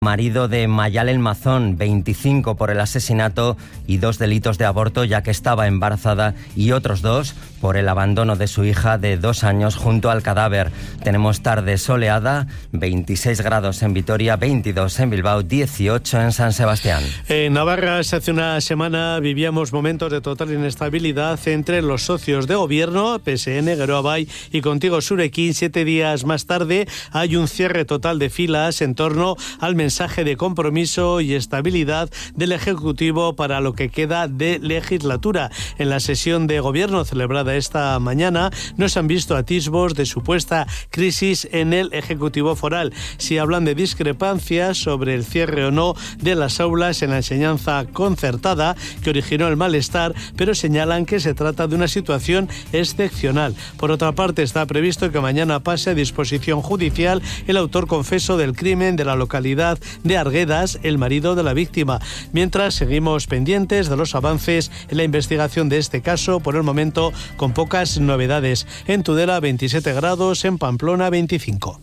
Marido de Mayalen Mazón, 25 por el asesinato y 2 delitos de aborto ya que estaba embarazada, y otros 2 por el abandono de su hija de 2 años junto al cadáver. Tenemos tarde soleada, 26 grados en Vitoria, 22 en Bilbao, 18 en San Sebastián. En Navarra, hace una semana vivíamos momentos de total inestabilidad entre los socios de gobierno, PSN, Geroa Bai y Contigo Zurekin. 7 días más tarde hay un cierre total de filas en torno al mensaje de compromiso y estabilidad del Ejecutivo para lo que queda de legislatura. En la sesión de gobierno celebrada esta mañana no se han visto atisbos de supuesta crisis en el Ejecutivo foral. Sí hablan de discrepancias sobre el cierre o no de las aulas en la enseñanza concertada que originó el malestar, pero señalan que se trata de una situación excepcional. Por otra parte, está previsto que mañana pase a disposición judicial el autor confeso del crimen de la localidad de Arguedas, el marido de la víctima. Mientras, seguimos pendientes de los avances en la investigación de este caso, por el momento con pocas novedades. En Tudela 27 grados, en Pamplona 25.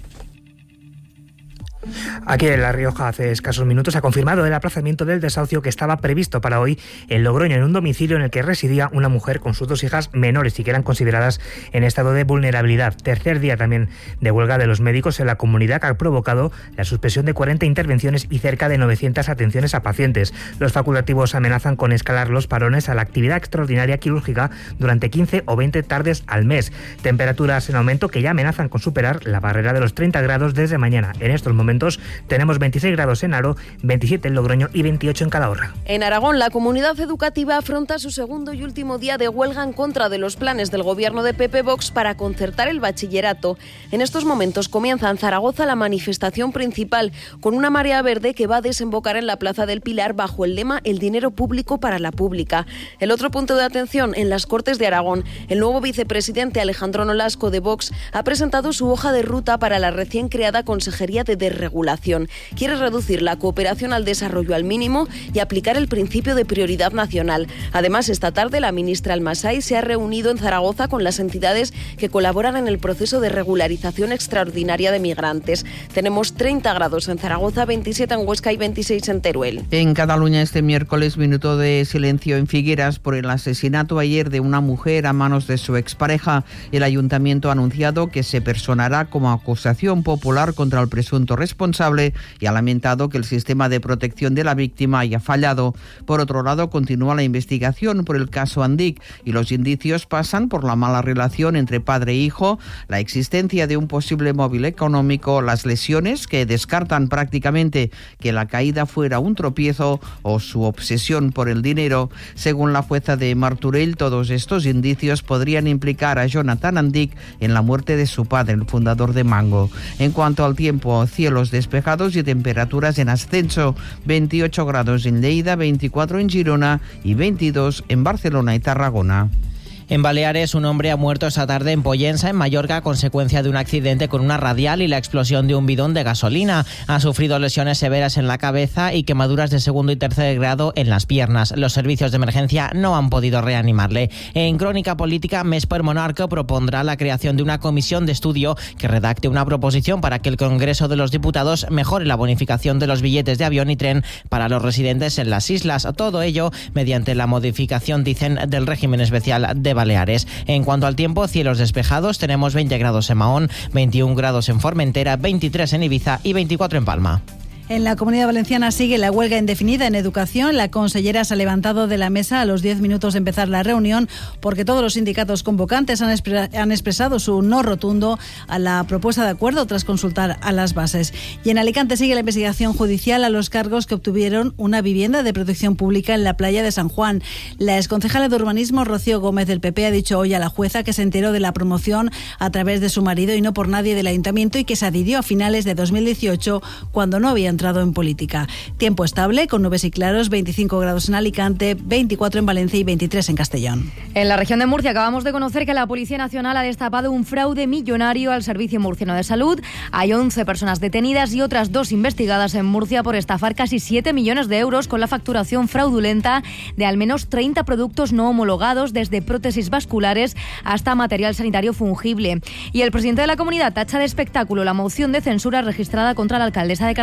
Aquí en La Rioja, hace escasos minutos, ha confirmado el aplazamiento del desahucio que estaba previsto para hoy en Logroño, en un domicilio en el que residía una mujer con sus 2 hijas menores y que eran consideradas en estado de vulnerabilidad. Tercer día también de huelga de los médicos en la comunidad, que ha provocado la suspensión de 40 intervenciones y cerca de 900 atenciones a pacientes. Los facultativos amenazan con escalar los parones a la actividad extraordinaria quirúrgica durante 15 o 20 tardes al mes. Temperaturas en aumento que ya amenazan con superar la barrera de los 30 grados desde mañana. En estos momentos tenemos 26 grados en Haro, 27 en Logroño y 28 en Calahorra. En Aragón, la comunidad educativa afronta su segundo y último día de huelga en contra de los planes del gobierno de PP Vox para concertar el bachillerato. En estos momentos comienza en Zaragoza la manifestación principal, con una marea verde que va a desembocar en la Plaza del Pilar bajo el lema "El dinero público para la pública". El otro punto de atención, en las Cortes de Aragón. El nuevo vicepresidente Alejandro Nolasco de Vox ha presentado su hoja de ruta para la recién creada Consejería de Desregulación. Quiere reducir la cooperación al desarrollo al mínimo y aplicar el principio de prioridad nacional. Además, esta tarde la ministra Almasai se ha reunido en Zaragoza con las entidades que colaboran en el proceso de regularización extraordinaria de migrantes. Tenemos 30 grados en Zaragoza, 27 en Huesca y 26 en Teruel. En Cataluña, este miércoles, minuto de silencio en Figueras por el asesinato ayer de una mujer a manos de su expareja. El ayuntamiento ha anunciado que se personará como acusación popular contra el presunto responsable y ha lamentado que el sistema de protección de la víctima haya fallado. Por otro lado, continúa la investigación por el caso Andic y los indicios pasan por la mala relación entre padre e hijo, la existencia de un posible móvil económico, las lesiones que descartan prácticamente que la caída fuera un tropiezo o su obsesión por el dinero. Según la jueza de Martorell, todos estos indicios podrían implicar a Jonathan Andic en la muerte de su padre, el fundador de Mango. En cuanto al tiempo, cielos despejados y temperaturas en ascenso, 28 grados en Lleida, 24 en Girona y 22 en Barcelona y Tarragona. En Baleares, un hombre ha muerto esta tarde en Pollensa, en Mallorca, a consecuencia de un accidente con una radial y la explosión de un bidón de gasolina. Ha sufrido lesiones severas en la cabeza y quemaduras de segundo y tercer grado en las piernas. Los servicios de emergencia no han podido reanimarle. En Crónica Política, Mesper Monarca propondrá la creación de una comisión de estudio que redacte una proposición para que el Congreso de los Diputados mejore la bonificación de los billetes de avión y tren para los residentes en las islas. Todo ello mediante la modificación, dicen, del régimen especial de Baleares. En cuanto al tiempo, cielos despejados, tenemos 20 grados en Mahón, 21 grados en Formentera, 23 en Ibiza y 24 en Palma. En la Comunidad Valenciana sigue la huelga indefinida en educación. La consellera se ha levantado de la mesa a los 10 minutos de empezar la reunión porque todos los sindicatos convocantes han expresado su no rotundo a la propuesta de acuerdo tras consultar a las bases. Y en Alicante sigue la investigación judicial a los cargos que obtuvieron una vivienda de protección pública en la playa de San Juan. La exconcejala de urbanismo Rocío Gómez del PP ha dicho hoy a la jueza que se enteró de la promoción a través de su marido y no por nadie del ayuntamiento y que se adhirió a finales de 2018 cuando no había entrado en política. Tiempo estable, con nubes y claros, 25 grados en Alicante, 24 en Valencia y 23 en Castellón. En la región de Murcia acabamos de conocer que la Policía Nacional ha destapado un fraude millonario al Servicio Murciano de Salud. Hay 11 personas detenidas y otras 2 investigadas en Murcia por estafar casi 7 millones de euros con la facturación fraudulenta de al menos 30 productos no homologados, desde prótesis vasculares hasta material sanitario fungible. Y el presidente de la comunidad tacha de espectáculo la moción de censura registrada contra la alcaldesa de Cartagena.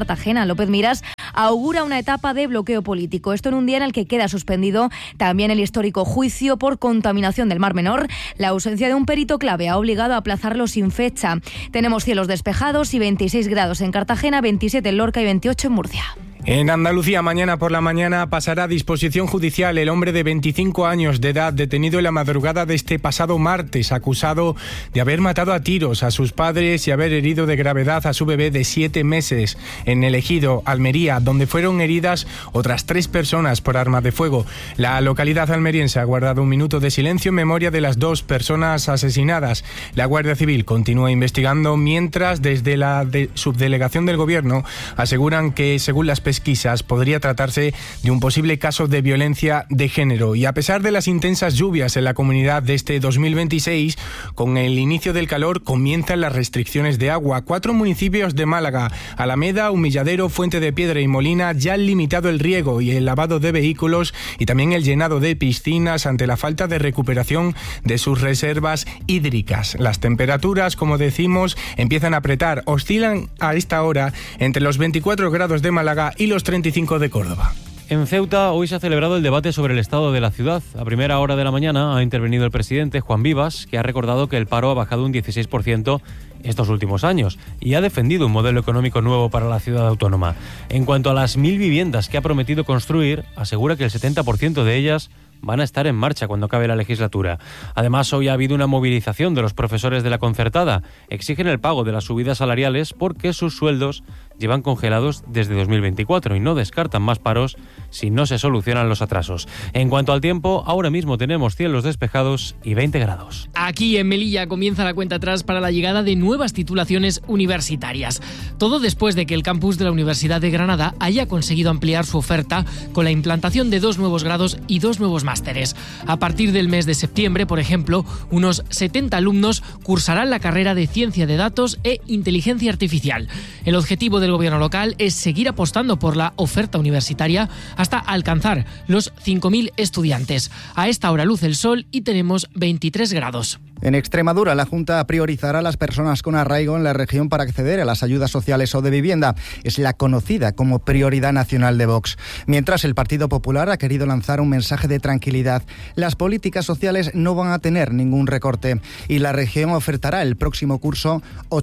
Fernán López Miras augura una etapa de bloqueo político. Esto en un día en el que queda suspendido también el histórico juicio por contaminación del Mar Menor. La ausencia de un perito clave ha obligado a aplazarlo sin fecha. Tenemos cielos despejados y 26 grados en Cartagena, 27 en Lorca y 28 en Murcia. En Andalucía, mañana por la mañana pasará a disposición judicial el hombre de 25 años de edad detenido en la madrugada de este pasado martes, acusado de haber matado a tiros a sus padres y haber herido de gravedad a su bebé de 7 meses en el Ejido, Almería, donde fueron heridas otras 3 personas por arma de fuego. La localidad almeriense ha guardado un minuto de silencio en memoria de las 2 personas asesinadas. La Guardia Civil continúa investigando, mientras desde la subdelegación del Gobierno aseguran que, según las pesquisas, podría tratarse de un posible caso de violencia de género. Y a pesar de las intensas lluvias en la comunidad de este 2026, con el inicio del calor comienzan las restricciones de agua. 4 municipios de Málaga, Alameda, Humilladero, Fuente de Piedra y Molina, ya han limitado el riego y el lavado de vehículos y también el llenado de piscinas ante la falta de recuperación de sus reservas hídricas. Las temperaturas, como decimos, empiezan a apretar. Oscilan a esta hora entre los 24 grados de Málaga y los 35 de Córdoba. En Ceuta hoy se ha celebrado el debate sobre el estado de la ciudad. A primera hora de la mañana ha intervenido el presidente Juan Vivas, que ha recordado que el paro ha bajado un 16% estos últimos años y ha defendido un modelo económico nuevo para la ciudad autónoma. En cuanto a las 1.000 viviendas que ha prometido construir, asegura que el 70% de ellas van a estar en marcha cuando acabe la legislatura. Además, hoy ha habido una movilización de los profesores de la concertada. Exigen el pago de las subidas salariales porque sus sueldos llevan congelados desde 2024 y no descartan más paros si no se solucionan los atrasos. En cuanto al tiempo, ahora mismo tenemos cielos despejados y 20 grados. Aquí en Melilla comienza la cuenta atrás para la llegada de nuevas titulaciones universitarias. Todo después de que el campus de la Universidad de Granada haya conseguido ampliar su oferta con la implantación de 2 nuevos grados y 2 nuevos másteres. A partir del mes de septiembre, por ejemplo, unos 70 alumnos cursarán la carrera de Ciencia de Datos e Inteligencia Artificial. El objetivo del gobierno local es seguir apostando por la oferta universitaria hasta alcanzar los 5.000 estudiantes. A esta hora luce el sol y tenemos 23 grados. En Extremadura, la Junta priorizará a las personas con arraigo en la región para acceder a las ayudas sociales o de vivienda. Es la conocida como prioridad nacional de Vox. Mientras, el Partido Popular ha querido lanzar un mensaje de tranquilidad. Las políticas sociales no van a tener ningún recorte y la región ofertará el próximo curso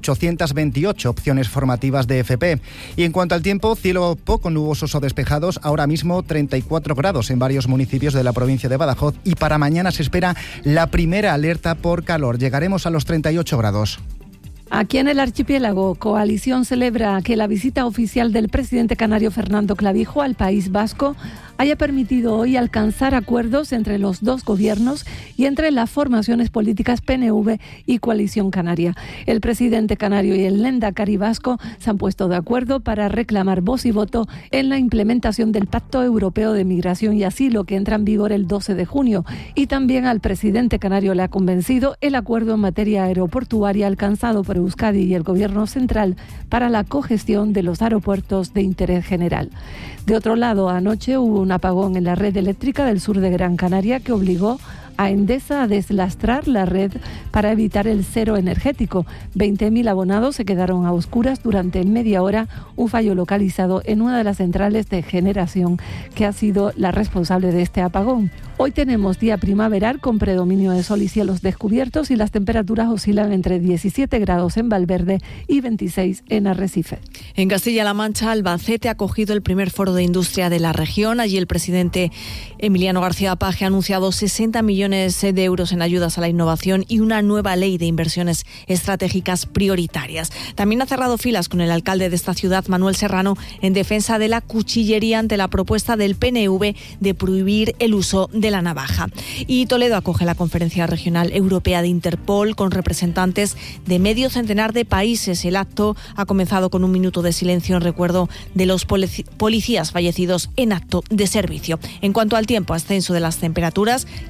828 opciones formativas de FP. Y en cuanto al tiempo, cielo poco nubosos o despejados, ahora mismo 34 grados en varios municipios de la provincia de Badajoz y para mañana se espera la primera alerta por calor. Llegaremos a los 38 grados. Aquí en el archipiélago, Coalición celebra que la visita oficial del presidente canario Fernando Clavijo al País Vasco haya permitido hoy alcanzar acuerdos entre los 2 gobiernos y entre las formaciones políticas PNV y Coalición Canaria. El presidente canario y el lehendakari vasco se han puesto de acuerdo para reclamar voz y voto en la implementación del Pacto Europeo de Migración y Asilo, que entra en vigor el 12 de junio. Y también al presidente canario le ha convencido el acuerdo en materia aeroportuaria alcanzado por Euskadi y el Gobierno central para la cogestión de los aeropuertos de interés general. De otro lado, anoche hubo un apagón en la red eléctrica del sur de Gran Canaria que obligó a Endesa a deslastrar la red para evitar el cero energético. 20.000 abonados se quedaron a oscuras durante media hora, un fallo localizado en una de las centrales de generación que ha sido la responsable de este apagón. Hoy tenemos día primaveral con predominio de sol y cielos descubiertos y las temperaturas oscilan entre 17 grados en Valverde y 26 en Arrecife. En Castilla-La Mancha, Albacete ha acogido el primer foro de industria de la región. Allí el presidente Emiliano García Paje ha anunciado 60 millones de euros en ayudas a la innovación y una nueva ley de inversiones estratégicas prioritarias. También ha cerrado filas con el alcalde de esta ciudad, Manuel Serrano, en defensa de la cuchillería ante la propuesta del PNV de prohibir el uso de la navaja. Y Toledo acoge la Conferencia Regional Europea de Interpol con representantes de medio centenar de países. El acto ha comenzado con un minuto de silencio en recuerdo de los policías fallecidos en acto de servicio. En cuanto al tiempo, ascenso de las temperaturas que oscilan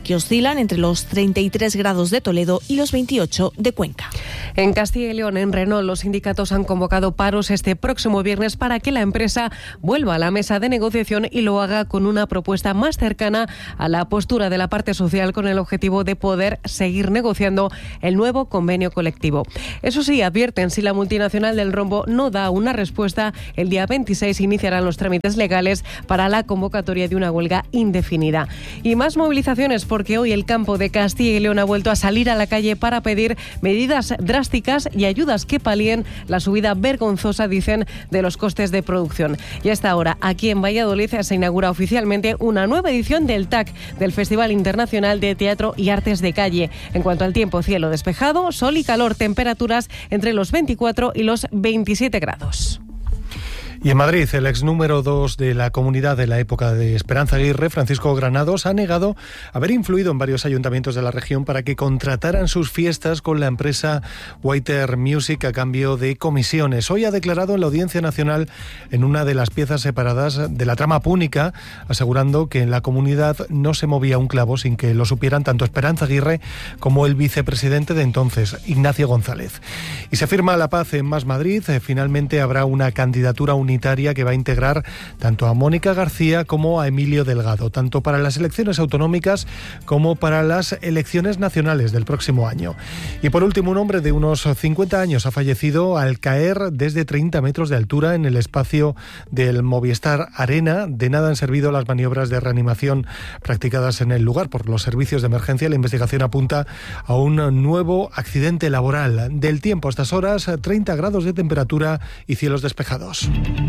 oscilan entre los 33 grados de Toledo y los 28 de Cuenca. En Castilla y León, en Renault, los sindicatos han convocado paros este próximo viernes para que la empresa vuelva a la mesa de negociación y lo haga con una propuesta más cercana a la postura de la parte social, con el objetivo de poder seguir negociando el nuevo convenio colectivo. Eso sí, advierten, si la multinacional del rombo no da una respuesta, el día 26 iniciarán los trámites legales para la convocatoria de una huelga indefinida. Y más movilizaciones, porque hoy el campo de Castilla y León ha vuelto a salir a la calle para pedir medidas drásticas y ayudas que palíen la subida vergonzosa, dicen, de los costes de producción. Y a esta hora, aquí en Valladolid, se inaugura oficialmente una nueva edición del TAC, del Festival Internacional de Teatro y Artes de Calle. En cuanto al tiempo, cielo despejado, sol y calor, temperaturas entre los 24 y los 27 grados. Y en Madrid, el ex número 2 de la comunidad de la época de Esperanza Aguirre, Francisco Granados, ha negado haber influido en varios ayuntamientos de la región para que contrataran sus fiestas con la empresa Whiter Music a cambio de comisiones. Hoy ha declarado en la Audiencia Nacional en una de las piezas separadas de la trama púnica, asegurando que en la comunidad no se movía un clavo sin que lo supieran tanto Esperanza Aguirre como el vicepresidente de entonces, Ignacio González. Y se firma la paz en Más Madrid. Finalmente habrá una candidatura unitaria que va a integrar tanto a Mónica García como a Emilio Delgado, tanto para las elecciones autonómicas como para las elecciones nacionales del próximo año. Y por último, un hombre de unos 50 años ha fallecido al caer desde 30 metros de altura en el espacio del Movistar Arena. De nada han servido las maniobras de reanimación practicadas en el lugar por los servicios de emergencia. La investigación apunta a un nuevo accidente laboral. Del tiempo a estas horas, 30 grados de temperatura y cielos despejados.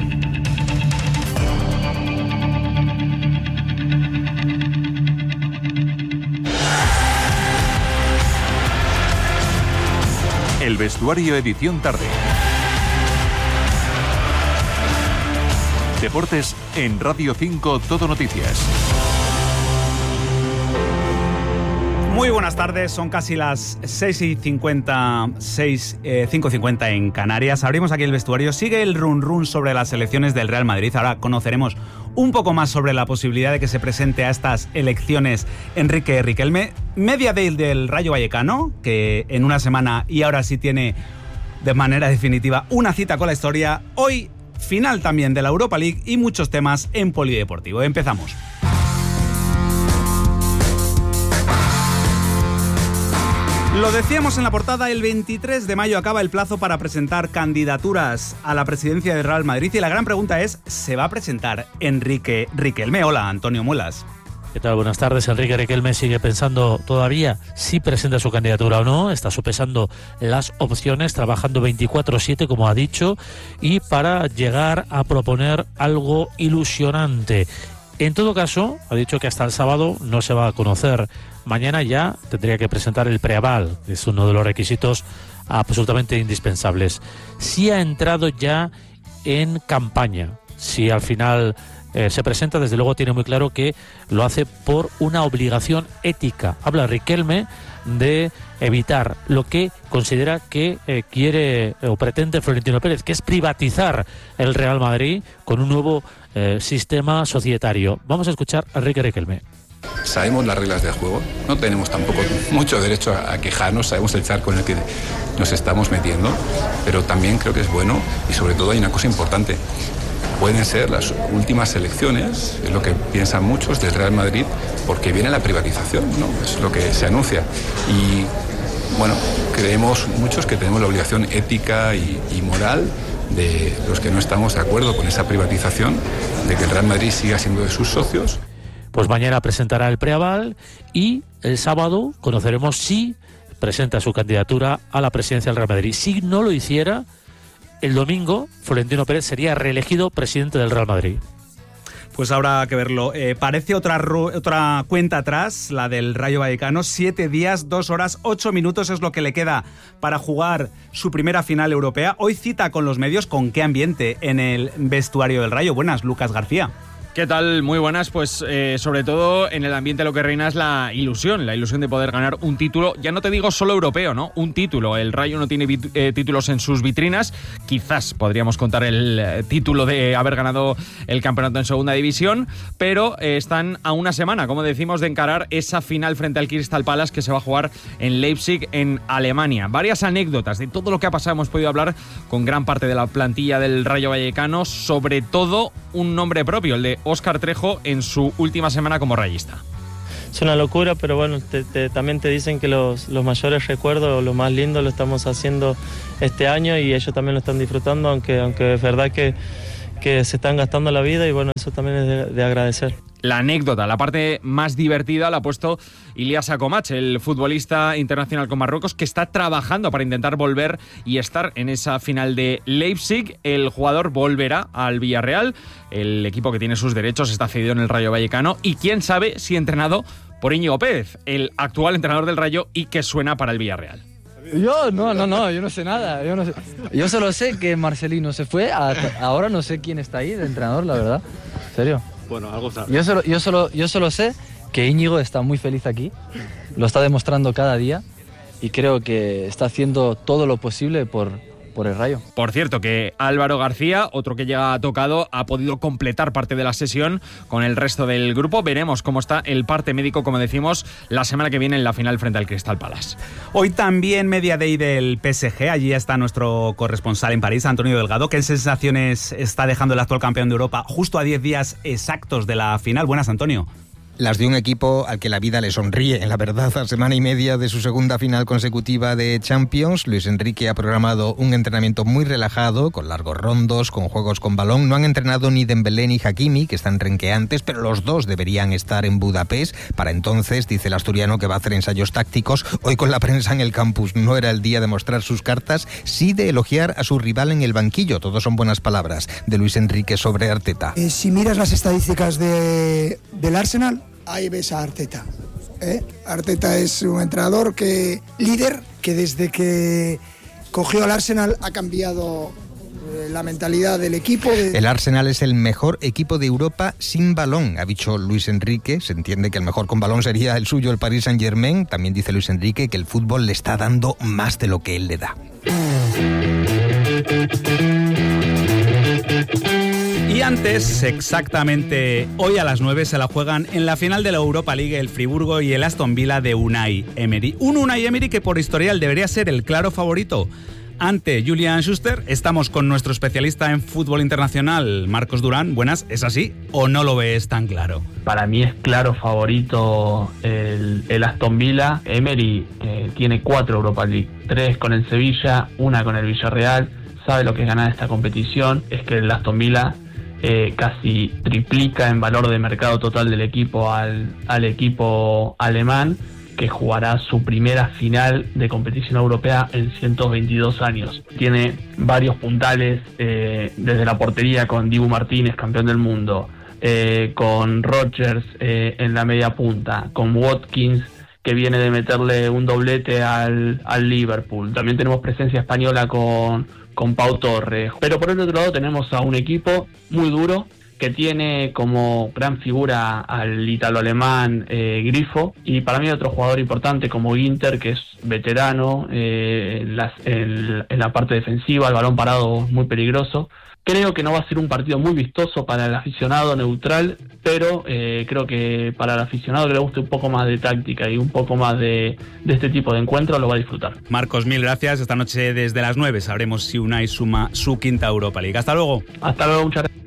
El vestuario edición tarde. Deportes en Radio 5 Todo Noticias. Muy buenas tardes, son casi las 5:50 en Canarias. Abrimos aquí el vestuario. Sigue el run sobre las elecciones del Real Madrid. Ahora conoceremos un poco más sobre la posibilidad de que se presente a estas elecciones Enrique Riquelme. Media day del Rayo Vallecano, que en una semana y ahora sí tiene de manera definitiva una cita con la historia. Hoy, final también de la Europa League y muchos temas en Polideportivo. Empezamos. Lo decíamos en la portada, el 23 de mayo acaba el plazo para presentar candidaturas a la presidencia del Real Madrid y la gran pregunta es, ¿se va a presentar Enrique Riquelme? Hola, Antonio Muelas. ¿Qué tal? Buenas tardes. Enrique Riquelme sigue pensando todavía si presenta su candidatura o no. Está sopesando las opciones, trabajando 24/7, como ha dicho, y para llegar a proponer algo ilusionante. En todo caso, ha dicho que hasta el sábado no se va a conocer. Mañana ya tendría que presentar el preaval, que es uno de los requisitos absolutamente indispensables. Si ha entrado ya en campaña, si al final se presenta, desde luego tiene muy claro que lo hace por una obligación ética. Habla Riquelme de evitar lo que considera que quiere o pretende Florentino Pérez, que es privatizar el Real Madrid con un nuevo sistema societario. Vamos a escuchar a Enrique Riquelme. Sabemos las reglas del juego, no tenemos tampoco mucho derecho a quejarnos, sabemos el charco en el que nos estamos metiendo, pero también creo que es bueno y sobre todo hay una cosa importante. Pueden ser las últimas elecciones, es lo que piensan muchos del Real Madrid, porque viene la privatización, ¿no? Es lo que se anuncia. Y bueno, creemos muchos que tenemos la obligación ética y moral de los que no estamos de acuerdo con esa privatización, de que el Real Madrid siga siendo de sus socios. Pues mañana presentará el preaval y el sábado conoceremos si presenta su candidatura a la presidencia del Real Madrid. Si no lo hiciera, el domingo Florentino Pérez sería reelegido presidente del Real Madrid. Pues habrá que verlo. Parece otra cuenta atrás, la del Rayo Vallecano. 7 días, 2 horas, 8 minutos es lo que le queda para jugar su primera final europea. Hoy cita con los medios. ¿Con qué ambiente en el vestuario del Rayo? Buenas, Lucas García. ¿Qué tal? Muy buenas. Pues sobre todo en el ambiente lo que reina es la ilusión de poder ganar un título, ya no te digo solo europeo, ¿no? Un título. El Rayo no tiene títulos en sus vitrinas. Quizás podríamos contar el título de haber ganado el campeonato en segunda división, pero están a una semana, como decimos, de encarar esa final frente al Crystal Palace que se va a jugar en Leipzig, en Alemania. Varias anécdotas de todo lo que ha pasado hemos podido hablar con gran parte de la plantilla del Rayo Vallecano, sobre todo un nombre propio, el de Óscar Trejo, en su última semana como rayista. Es una locura, pero bueno, también te dicen que los mayores recuerdos, lo más lindo lo estamos haciendo este año y ellos también lo están disfrutando, aunque es verdad que se están gastando la vida y bueno, eso también es de agradecer. La anécdota, la parte más divertida la ha puesto Ilyas Akomach, el futbolista internacional con Marruecos, que está trabajando para intentar volver y estar en esa final de Leipzig. El jugador volverá al Villarreal, el equipo que tiene sus derechos, está cedido en el Rayo Vallecano y quién sabe si entrenado por Íñigo Pérez, el actual entrenador del Rayo y que suena para el Villarreal. Yo no sé nada. Yo solo sé que Marcelino se fue, ahora no sé quién está ahí de entrenador, la verdad. ¿En serio? Bueno, algo sabe. Yo solo sé que Íñigo está muy feliz aquí, lo está demostrando cada día y creo que está haciendo todo lo posible por el Rayo. Por cierto, que Álvaro García, otro que llega tocado, ha podido completar parte de la sesión con el resto del grupo. Veremos cómo está el parte médico, como decimos, la semana que viene en la final frente al Crystal Palace. Hoy también Media Day del PSG. Allí está nuestro corresponsal en París, Antonio Delgado. ¿Qué sensaciones está dejando el actual campeón de Europa justo a 10 días exactos de la final? Buenas, Antonio. Las de un equipo al que la vida le sonríe. La verdad, a semana y media de su segunda final consecutiva de Champions, Luis Enrique ha programado un entrenamiento muy relajado, con largos rondos, con juegos con balón. No han entrenado ni Dembélé ni Hakimi, que están renqueantes, pero los dos deberían estar en Budapest. Para entonces, dice el asturiano que va a hacer ensayos tácticos. Hoy con la prensa en el campus no era el día de mostrar sus cartas, sí de elogiar a su rival en el banquillo. Todos son buenas palabras de Luis Enrique sobre Arteta. Si miras las estadísticas del Arsenal, ahí ves a Arteta. Arteta es un entrenador líder, que desde que cogió al Arsenal ha cambiado la mentalidad del equipo. El Arsenal es el mejor equipo de Europa sin balón, ha dicho Luis Enrique. Se entiende que el mejor con balón sería el suyo, el Paris Saint-Germain. También dice Luis Enrique que el fútbol le está dando más de lo que él le da. Y antes, exactamente hoy a las 9 se la juegan en la final de la Europa League el Friburgo y el Aston Villa de Unai Emery. Un Unai Emery que por historial debería ser el claro favorito ante Julian Schuster. Estamos con nuestro especialista en fútbol internacional, Marcos Durán. Buenas, ¿es así o no lo ves tan claro? Para mí es claro favorito el Aston Villa. Emery tiene 4 Europa League, 3 con el Sevilla, 1 con el Villarreal. Sabe lo que es ganar esta competición. Es que el Aston Villa casi triplica en valor de mercado total del equipo al equipo alemán, que jugará su primera final de competición europea en 122 años. Tiene varios puntales, desde la portería con Dibu Martínez, campeón del mundo, con Rodgers en la media punta, con Watkins, que viene de meterle un doblete al Liverpool. También tenemos presencia española con Pau Torres. Pero por el otro lado tenemos a un equipo muy duro, que tiene como gran figura al ítalo-alemán Grifo, y para mí otro jugador importante como Ginter, que es veterano en la parte defensiva, el balón parado muy peligroso. Creo que no va a ser un partido muy vistoso para el aficionado neutral, pero creo que para el aficionado que le guste un poco más de táctica y un poco más de este tipo de encuentros lo va a disfrutar. Marcos, mil gracias. Esta noche desde las 9 sabremos si Unai suma su quinta Europa League. Hasta luego. Hasta luego, muchas gracias.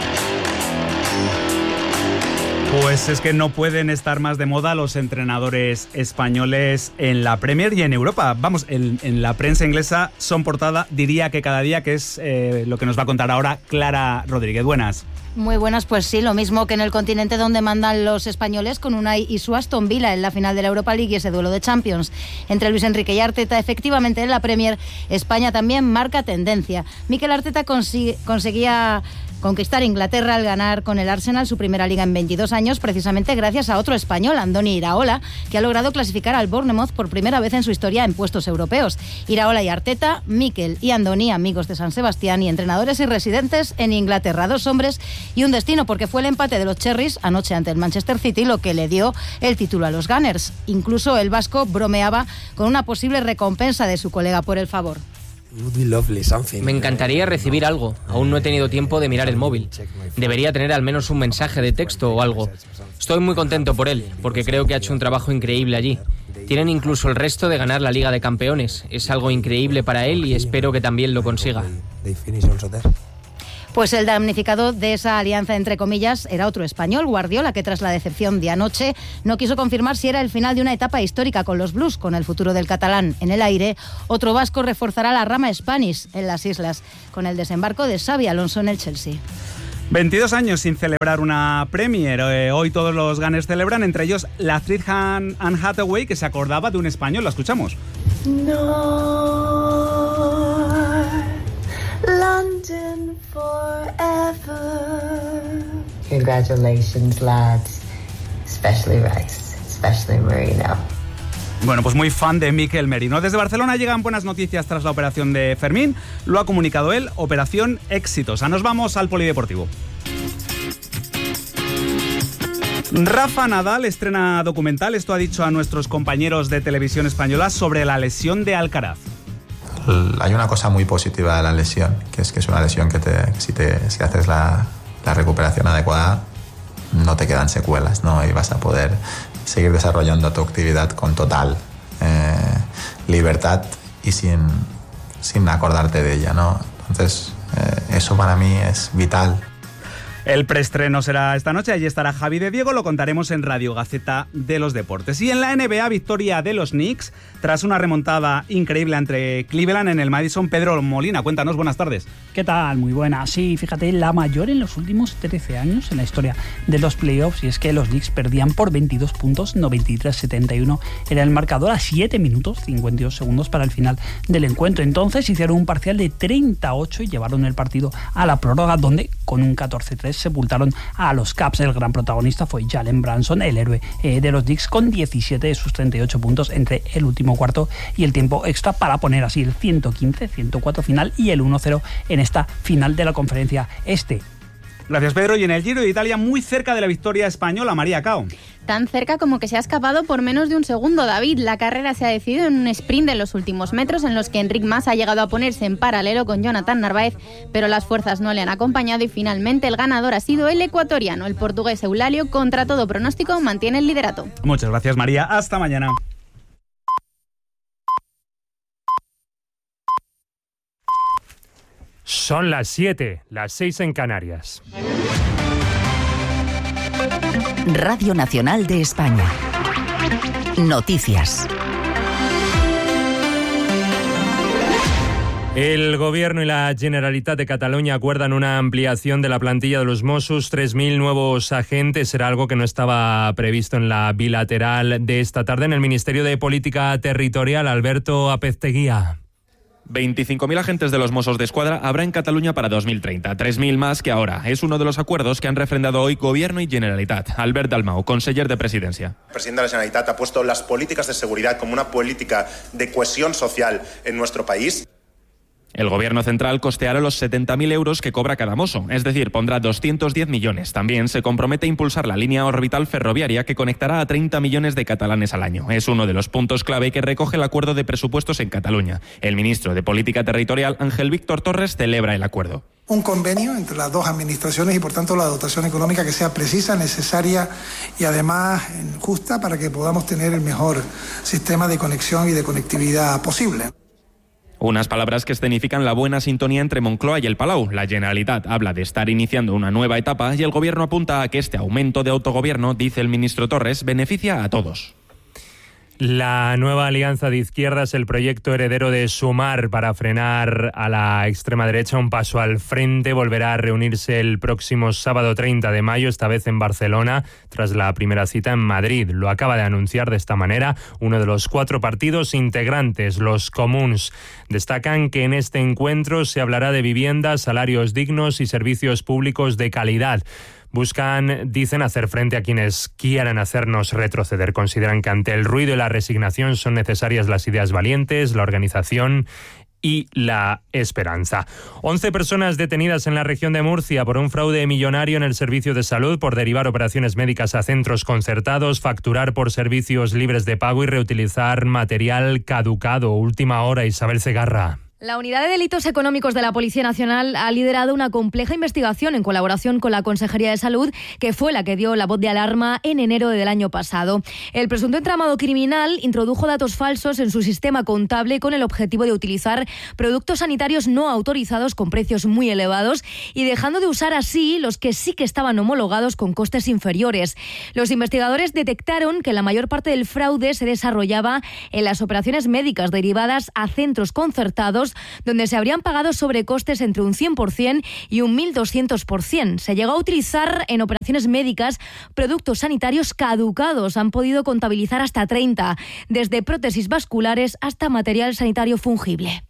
Pues es que no pueden estar más de moda los entrenadores españoles en la Premier y en Europa. Vamos, en la prensa inglesa son portada, diría que cada día, que es lo que nos va a contar ahora Clara Rodríguez. Buenas. Muy buenas, pues sí, lo mismo que en el continente donde mandan los españoles, con Unai y su Aston Villa en la final de la Europa League y ese duelo de Champions entre Luis Enrique y Arteta. Efectivamente, en la Premier, España también marca tendencia. Mikel Arteta conseguía conquistar Inglaterra al ganar con el Arsenal su primera liga en 22 años, precisamente gracias a otro español, Andoni Iraola, que ha logrado clasificar al Bournemouth por primera vez en su historia en puestos europeos. Iraola y Arteta, Mikel y Andoni, amigos de San Sebastián y entrenadores y residentes en Inglaterra. 2 hombres y un destino, porque fue el empate de los Cherries anoche ante el Manchester City lo que le dio el título a los Gunners. Incluso el vasco bromeaba con una posible recompensa de su colega por el favor. Me encantaría recibir algo. Aún no he tenido tiempo de mirar el móvil. Debería tener al menos un mensaje de texto o algo. Estoy muy contento por él, porque creo que ha hecho un trabajo increíble allí. Tienen incluso el resto de ganar la Liga de Campeones. Es algo increíble para él y espero que también lo consiga. Pues el damnificado de esa alianza, entre comillas, era otro español, Guardiola, que tras la decepción de anoche no quiso confirmar si era el final de una etapa histórica con los Blues, con el futuro del catalán en el aire. Otro vasco reforzará la rama Spanish en las islas, con el desembarco de Xabi Alonso en el Chelsea. 22 años sin celebrar una Premier. Hoy todos los Gunners celebran, entre ellos la actriz Anne Hathaway, que se acordaba de un español. La escuchamos. London forever. Congratulations, lads. Especially Rice, especially Merino. Bueno, pues muy fan de Mikel Merino. Desde Barcelona llegan buenas noticias tras la operación de Fermín. Lo ha comunicado él, operación exitosa. Nos vamos al polideportivo. Rafa Nadal estrena documental. Esto ha dicho a nuestros compañeros de Televisión Española sobre la lesión de Alcaraz. Hay una cosa muy positiva de la lesión, que es una lesión que si haces la recuperación adecuada no te quedan secuelas, ¿no? Y vas a poder seguir desarrollando tu actividad con total libertad y sin acordarte de ella, ¿no? Entonces eso para mí es vital. El preestreno será esta noche, allí estará Javi de Diego, lo contaremos en Radio Gaceta de los Deportes. Y en la NBA, victoria de los Knicks, tras una remontada increíble ante Cleveland en el Madison. Pedro Molina, cuéntanos, buenas tardes. ¿Qué tal? Muy buenas. Sí, fíjate, la mayor en los últimos 13 años en la historia de los playoffs, y es que los Knicks perdían por 22 puntos, 93-71 era el marcador a 7 minutos, 52 segundos para el final del encuentro. Entonces hicieron un parcial de 38 y llevaron el partido a la prórroga, donde con un 14-3 sepultaron a los Caps. El gran protagonista fue Jalen Brunson, el héroe de los Knicks, con 17 de sus 38 puntos entre el último cuarto y el tiempo extra, para poner así el 115-104 final y el 1-0 en esta final de la conferencia este. Gracias, Pedro. Y en el Giro de Italia, muy cerca de la victoria española, María Cao. Tan cerca como que se ha escapado por menos de un segundo, David. La carrera se ha decidido en un sprint en los últimos metros, en los que Enric Mas ha llegado a ponerse en paralelo con Jonathan Narváez, pero las fuerzas no le han acompañado y finalmente el ganador ha sido el ecuatoriano. El portugués Eulalio, contra todo pronóstico, mantiene el liderato. Muchas gracias, María. Hasta mañana. Son las 7, las 6 en Canarias. Radio Nacional de España. Noticias. El Gobierno y la Generalitat de Cataluña acuerdan una ampliación de la plantilla de los Mossos, 3.000 nuevos agentes. Era algo que no estaba previsto en la bilateral de esta tarde. En el Ministerio de Política Territorial, Alberto Apezteguía. 25.000 agentes de los Mossos d'Esquadra habrá en Cataluña para 2030, 3.000 más que ahora. Es uno de los acuerdos que han refrendado hoy Gobierno y Generalitat. Albert Dalmau, conseller de Presidencia. El presidente de la Generalitat ha puesto las políticas de seguridad como una política de cohesión social en nuestro país. El Gobierno central costeará los 70.000 euros que cobra cada mozo, es decir, pondrá 210 millones. También se compromete a impulsar la línea orbital ferroviaria que conectará a 30 millones de catalanes al año. Es uno de los puntos clave que recoge el acuerdo de presupuestos en Cataluña. El ministro de Política Territorial, Ángel Víctor Torres, celebra el acuerdo. Un convenio entre las dos administraciones y, por tanto, la dotación económica que sea precisa, necesaria y además justa para que podamos tener el mejor sistema de conexión y de conectividad posible. Unas palabras que escenifican la buena sintonía entre Moncloa y el Palau. La Generalitat habla de estar iniciando una nueva etapa y el Gobierno apunta a que este aumento de autogobierno, dice el ministro Torres, beneficia a todos. La nueva alianza de izquierdas, el proyecto heredero de Sumar para frenar a la extrema derecha, un paso al frente, volverá a reunirse el próximo sábado 30 de mayo, esta vez en Barcelona, tras la primera cita en Madrid. Lo acaba de anunciar de esta manera uno de los 4 partidos integrantes, los Comuns. Destacan que en este encuentro se hablará de vivienda, salarios dignos y servicios públicos de calidad. Buscan, dicen, hacer frente a quienes quieran hacernos retroceder. Consideran que ante el ruido y la resignación son necesarias las ideas valientes, la organización y la esperanza. 11 personas detenidas en la región de Murcia por un fraude millonario en el servicio de salud por derivar operaciones médicas a centros concertados, facturar por servicios libres de pago y reutilizar material caducado. Última hora, Isabel Segarra. La Unidad de Delitos Económicos de la Policía Nacional ha liderado una compleja investigación en colaboración con la Consejería de Salud, que fue la que dio la voz de alarma en enero del año pasado. El presunto entramado criminal introdujo datos falsos en su sistema contable con el objetivo de utilizar productos sanitarios no autorizados con precios muy elevados y dejando de usar así los que sí que estaban homologados con costes inferiores. Los investigadores detectaron que la mayor parte del fraude se desarrollaba en las operaciones médicas derivadas a centros concertados, donde se habrían pagado sobrecostes entre un 100% y un 1.200%. Se llegó a utilizar en operaciones médicas productos sanitarios caducados. Han podido contabilizar hasta 30, desde prótesis vasculares hasta material sanitario fungible.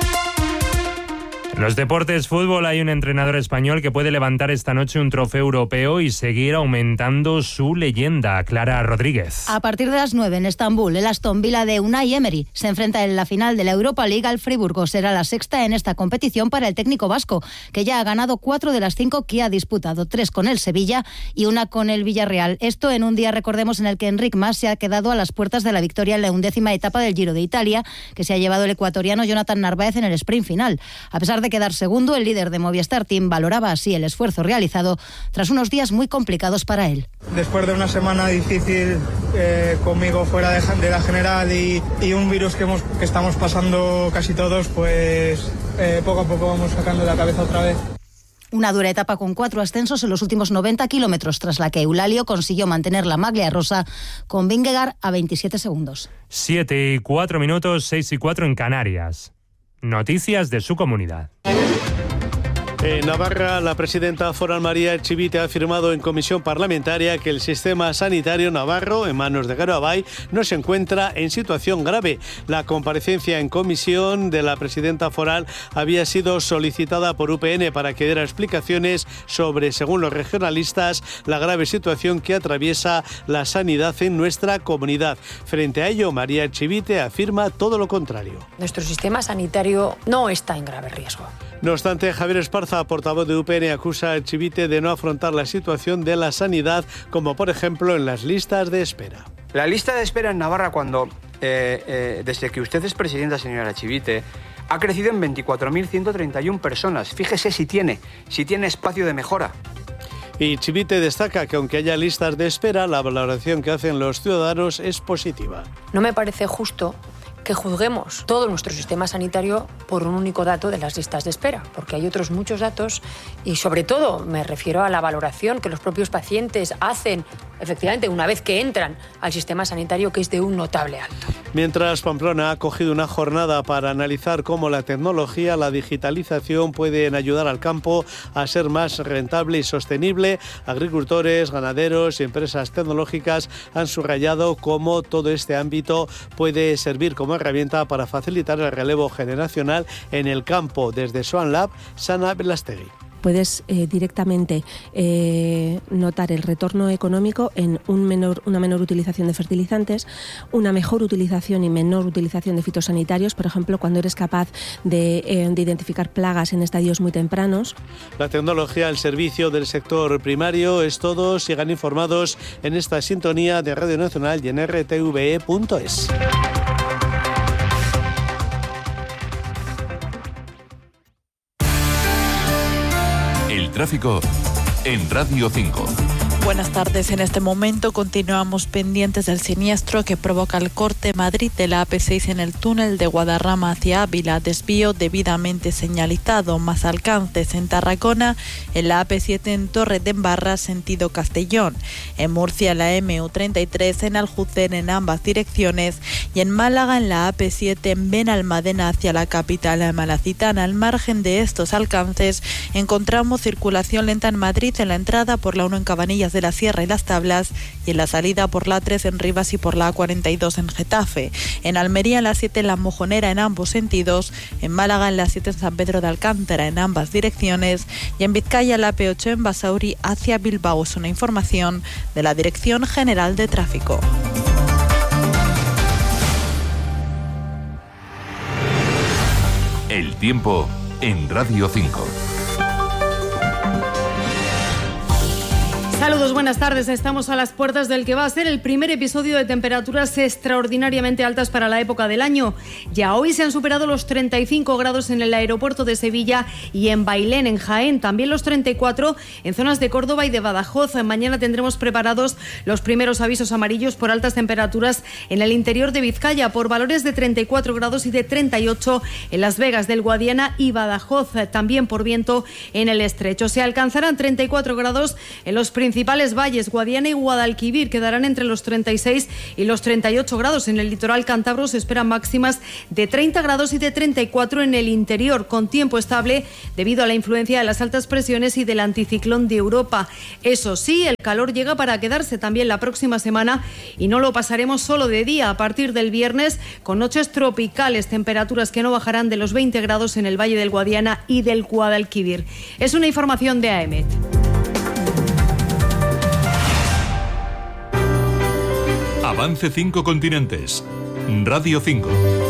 En los deportes, fútbol, hay un entrenador español que puede levantar esta noche un trofeo europeo y seguir aumentando su leyenda. Clara Rodríguez. A partir de las 9 en Estambul, el Aston Villa de Unai Emery se enfrenta en la final de la Europa League al Friburgo. Será la 6ª en esta competición para el técnico vasco, que ya ha ganado 4 de las 5 que ha disputado, 3 con el Sevilla y 1 con el Villarreal. Esto en un día, recordemos, en el que Enric Mas se ha quedado a las puertas de la victoria en la 11ª etapa del Giro de Italia, que se ha llevado el ecuatoriano Jonathan Narváez en el sprint final. A pesar de quedar segundo, el líder de Movistar Team valoraba así el esfuerzo realizado tras unos días muy complicados para él. Después de una semana difícil conmigo fuera de la general y un virus que estamos pasando casi todos, pues poco a poco vamos sacando la cabeza otra vez. Una dura etapa con 4 ascensos en los últimos 90 kilómetros, tras la que Eulalio consiguió mantener la maglia rosa con Vingegaard a 27 segundos. 7:04 minutos, 6:04 en Canarias. Noticias de su comunidad. En Navarra, la presidenta foral María Echivite ha afirmado en comisión parlamentaria que el sistema sanitario navarro, en manos de Geroabay, no se encuentra en situación grave. La comparecencia en comisión de la presidenta foral había sido solicitada por UPN para que diera explicaciones sobre, según los regionalistas, la grave situación que atraviesa la sanidad en nuestra comunidad. Frente a ello, María Echivite afirma todo lo contrario. Nuestro sistema sanitario no está en grave riesgo. No obstante, Javier Esparza, portavoz de UPN, acusa a Echivite de no afrontar la situación de la sanidad, como por ejemplo en las listas de espera. La lista de espera en Navarra, desde que usted es presidenta, señora Echivite, ha crecido en 24.131 personas. Fíjese si tiene espacio de mejora. Y Echivite destaca que aunque haya listas de espera, la valoración que hacen los ciudadanos es positiva. No me parece justo que juzguemos todo nuestro sistema sanitario por un único dato de las listas de espera, porque hay otros muchos datos y sobre todo me refiero a la valoración que los propios pacientes hacen efectivamente una vez que entran al sistema sanitario, que es de un notable alto. Mientras, Pamplona ha acogido una jornada para analizar cómo la tecnología, la digitalización pueden ayudar al campo a ser más rentable y sostenible. Agricultores, ganaderos y empresas tecnológicas han subrayado cómo todo este ámbito puede servir como herramienta para facilitar el relevo generacional en el campo. Desde Swan Lab, Sana Belastegui. Puedes directamente notar el retorno económico en una menor utilización de fertilizantes, una mejor utilización y menor utilización de fitosanitarios, por ejemplo, cuando eres capaz de identificar plagas en estadios muy tempranos. La tecnología al servicio del sector primario es todo. Sigan informados en esta sintonía de Radio Nacional y en rtve.es. El tráfico en Radio 5. Buenas tardes. En este momento continuamos pendientes del siniestro que provoca el corte Madrid de la AP6 en el túnel de Guadarrama hacia Ávila. Desvío debidamente señalizado. Más alcances en Tarragona, en la AP7 en Torre de Embarra, sentido Castellón. En Murcia, la MU33 en Aljucén en ambas direcciones. Y en Málaga, en la AP7 en Benalmádena hacia la capital malacitana. Al margen de estos alcances, encontramos circulación lenta en Madrid en la entrada por la 1 en Cabanillas de la Sierra y Las Tablas y en la salida por la 3 en Rivas y por la 42 en Getafe. En Almería, en la 7 en La Mojonera en ambos sentidos. En Málaga, en la 7 en San Pedro de Alcántara en ambas direcciones. Y en Vizcaya, la P8 en Basauri hacia Bilbao. Es una información de la Dirección General de Tráfico. El tiempo en Radio 5. Saludos, buenas tardes. Estamos a las puertas del que va a ser el primer episodio de temperaturas extraordinariamente altas para la época del año. Ya hoy se han superado los 35 grados en el aeropuerto de Sevilla y en Bailén, en Jaén. También los 34 en zonas de Córdoba y de Badajoz. Mañana tendremos preparados los primeros avisos amarillos por altas temperaturas en el interior de Vizcaya, por valores de 34 grados y de 38 en Las Vegas del Guadiana y Badajoz. También por viento en el Estrecho. Se alcanzarán 34 grados en los principales valles. Guadiana y Guadalquivir quedarán entre los 36 y los 38 grados. En el litoral cántabro se esperan máximas de 30 grados y de 34 en el interior, con tiempo estable debido a la influencia de las altas presiones y del anticiclón de Europa. Eso sí, el calor llega para quedarse también la próxima semana y no lo pasaremos solo de día. A partir del viernes, con noches tropicales, temperaturas que no bajarán de los 20 grados en el Valle del Guadiana y del Guadalquivir. Es una información de AEMET. Avance 5 continentes. Radio 5.